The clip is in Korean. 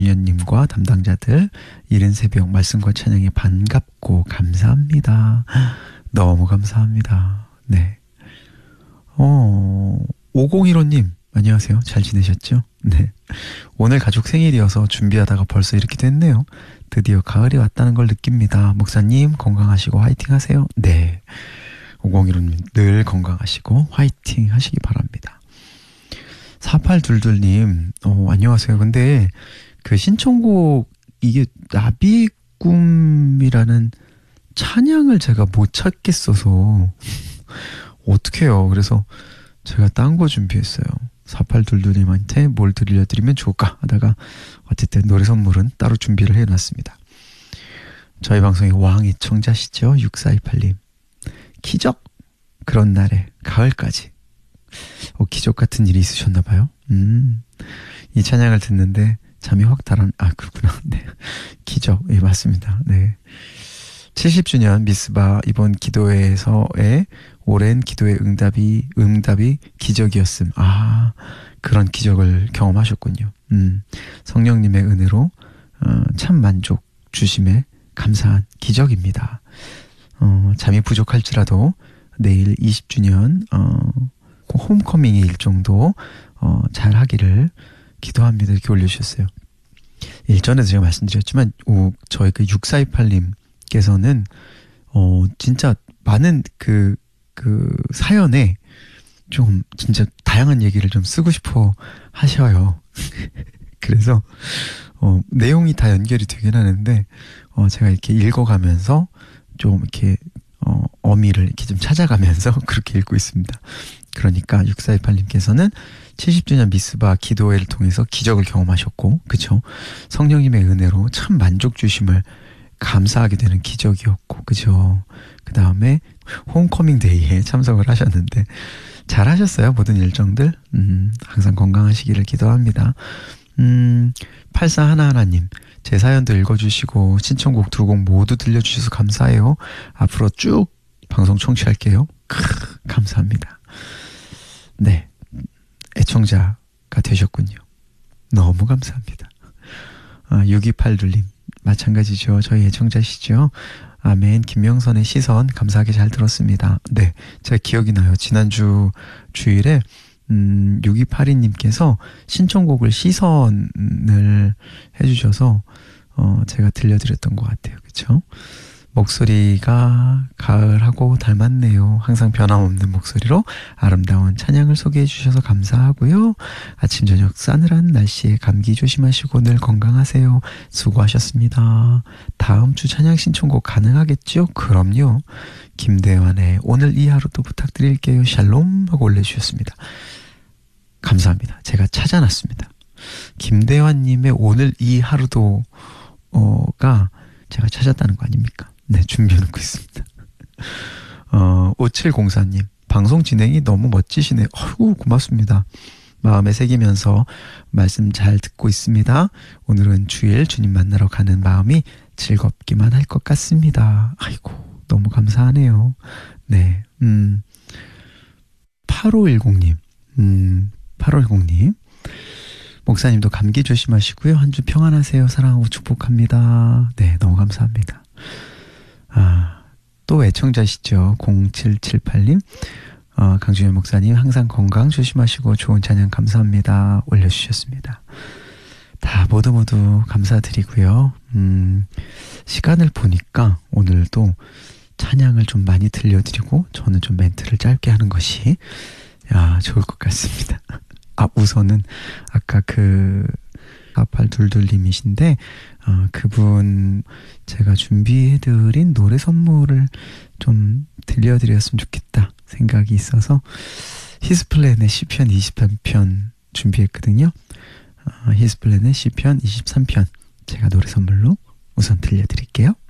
위원님과 담당자들 이른 새벽 말씀과 찬양에 반갑고 감사합니다. 너무 감사합니다. 네. 5015님 안녕하세요. 잘 지내셨죠? 네. 오늘 가족 생일이어서 준비하다가 벌써 이렇게 됐네요. 드디어 가을이 왔다는 걸 느낍니다. 목사님 건강하시고 화이팅 하세요. 네. 5015님 늘 건강하시고 화이팅 하시기 바랍니다. 4822님 안녕하세요. 근데 그 신청곡 이게 나비의 꿈이라는 찬양을 제가 못 찾겠어서 어떡해요. 그래서 제가 딴 거 준비했어요. 4822님한테 뭘 들려드리면 좋을까 하다가 어쨌든 노래 선물은 따로 준비를 해놨습니다. 저희 방송의 왕 애청자시죠? 6428님 기적 그런 날에 가을까지 기적 같은 일이 있으셨나봐요. 이 찬양을 듣는데 잠이 확 그렇구나. 네. 기적. 예, 맞습니다. 네. 70주년 미스바 이번 기도회에서의 오랜 기도의 응답이 기적이었음. 그런 기적을 경험하셨군요. 성령님의 은혜로 참 만족 주심에 감사한 기적입니다. 잠이 부족할지라도 내일 20주년 홈커밍의 일정도 잘 하기를 기도합니다. 이렇게 올려주셨어요. 일전에도 제가 말씀드렸지만 저희 그 6428님께서는 진짜 많은 그 사연에 좀 진짜 다양한 얘기를 좀 쓰고 싶어 하셔요. 그래서 내용이 다 연결이 되긴 하는데 제가 이렇게 읽어가면서 좀 이렇게 어미를 이렇게 좀 찾아가면서 그렇게 읽고 있습니다. 그러니까 6428님께서는 70주년 미스바 기도회를 통해서 기적을 경험하셨고, 그쵸? 성령님의 은혜로 참 만족 주심을 감사하게 되는 기적이었고, 그죠? 그 다음에 홈커밍 데이에 참석을 하셨는데 잘 하셨어요. 모든 일정들. 항상 건강하시기를 기도합니다. 8411님 제 사연도 읽어주시고 신청곡 2곡 모두 들려주셔서 감사해요. 앞으로 쭉 방송 청취할게요. 감사합니다. 네, 애청자가 되셨군요. 너무 감사합니다. 6282님 마찬가지죠. 저희 애청자시죠. 아멘. 김명선의 시선 감사하게 잘 들었습니다. 네, 제가 기억이 나요. 지난주 주일에 6282님께서 신청곡을 시선을 해주셔서 제가 들려드렸던 것 같아요. 그쵸? 목소리가 가을하고 닮았네요. 항상 변함없는 목소리로 아름다운 찬양을 소개해 주셔서 감사하고요. 아침 저녁 싸늘한 날씨에 감기 조심하시고 늘 건강하세요. 수고하셨습니다. 다음 주 찬양 신청곡 가능하겠죠? 그럼요. 김대환의 오늘 이 하루도 부탁드릴게요. 샬롬 하고 올려주셨습니다. 감사합니다. 제가 찾아놨습니다. 김대환님의 오늘 이 하루도 가 제가 찾았다는 거 아닙니까? 네, 준비해놓고 있습니다. 5704님 방송 진행이 너무 멋지시네요. 아이고 고맙습니다. 마음에 새기면서 말씀 잘 듣고 있습니다. 오늘은 주일 주님 만나러 가는 마음이 즐겁기만 할 것 같습니다. 아이고 너무 감사하네요. 네, 8510님 8510님 목사님도 감기 조심하시고요. 한 주 평안하세요. 사랑하고 축복합니다. 네, 너무 감사합니다. 또 애청자시죠. 0778님 강준현 목사님 항상 건강 조심하시고 좋은 찬양 감사합니다. 올려주셨습니다. 다 모두 감사드리고요. 시간을 보니까 오늘도 찬양을 좀 많이 들려드리고 저는 좀 멘트를 짧게 하는 것이 좋을 것 같습니다. 우선은 아까 4822님이신데 그분 제가 준비해드린 노래 선물을 좀 들려드렸으면 좋겠다 생각이 있어서 히스플랜의 시편 23편 준비했거든요. 히스플랜의 시편 23편 제가 노래 선물로 우선 들려드릴게요.